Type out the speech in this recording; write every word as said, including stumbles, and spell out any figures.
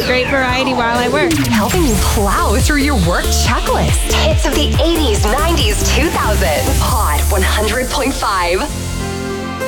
Great variety while I work. Helping you plow through your work checklist. Hits of the eighties, nineties, two thousands. Pod one hundred point five.